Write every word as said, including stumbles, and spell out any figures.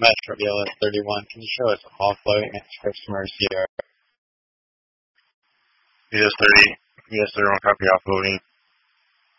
Metro E L S thirty-one. Can you show us offloading and customers here? E L S thirty, E L S thirty-one copy offloading.